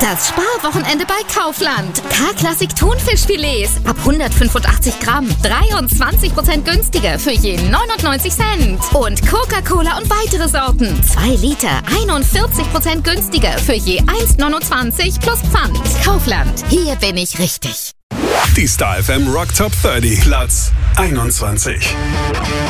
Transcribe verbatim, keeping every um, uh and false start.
Das Sparwochenende bei Kaufland. K-Klassik Thunfischfilets ab hundertfünfundachtzig Gramm. dreiundzwanzig Prozent günstiger für je neunundneunzig Cent. Und Coca-Cola und weitere Sorten. zwei Liter, einundvierzig Prozent günstiger für je eins neunundzwanzig plus Pfand. Kaufland. Hier bin ich richtig. Die Star F M Rock Top dreißig, Platz einundzwanzig.